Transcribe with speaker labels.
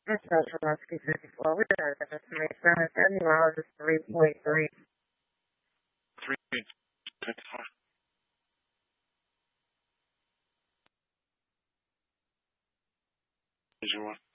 Speaker 1: That's not from us, 54. We don't have information. It's annual is 3.3.
Speaker 2: 3.24. Is your one?